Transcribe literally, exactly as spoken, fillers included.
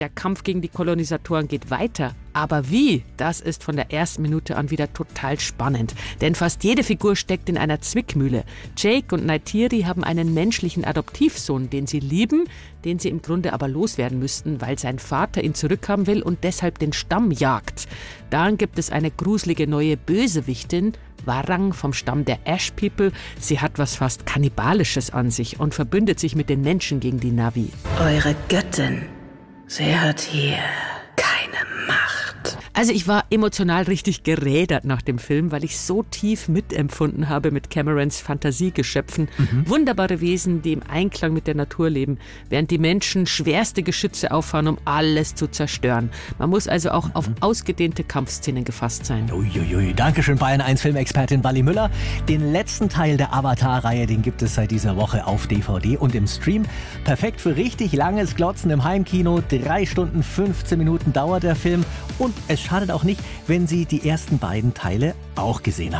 Der Kampf gegen die Kolonisatoren geht weiter. Aber wie? Das ist von der ersten Minute an wieder total spannend. Denn fast jede Figur steckt in einer Zwickmühle. Jake und Neytiri haben einen menschlichen Adoptivsohn, den sie lieben, den sie im Grunde aber loswerden müssten, weil sein Vater ihn zurückhaben will und deshalb den Stamm jagt. Dann gibt es eine gruselige neue Bösewichtin, Warang vom Stamm der Ash People. Sie hat was fast Kannibalisches an sich und verbündet sich mit den Menschen gegen die Na'vi. Eure Göttin, sie hat hier keine Macht. Also ich war emotional richtig gerädert nach dem Film, weil ich so tief mitempfunden habe mit Camerons Fantasiegeschöpfen. Mhm. Wunderbare Wesen, die im Einklang mit der Natur leben, während die Menschen schwerste Geschütze auffahren, um alles zu zerstören. Man muss also auch mhm. auf ausgedehnte Kampfszenen gefasst sein. Uiuiui, Dankeschön, Bayern eins Filmexpertin Wally Müller. Den letzten Teil der Avatar-Reihe, den gibt es seit dieser Woche auf D V D und im Stream. Perfekt für richtig langes Glotzen im Heimkino. Drei Stunden, fünfzehn Minuten dauert der Film. Und es schadet auch nicht, wenn Sie die ersten beiden Teile auch gesehen haben.